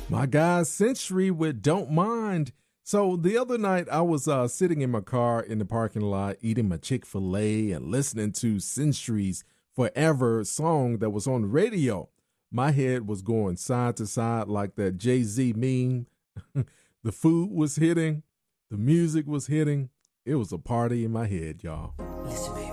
My guy Century with Don't Mind. So the other night I was sitting in my car in the parking lot eating my Chick-fil-A and listening to Century's Forever song that was on the radio. My head was going side to side like that Jay-Z meme. The food was hitting, the music was hitting. It was a party in my head, y'all. Listen, man.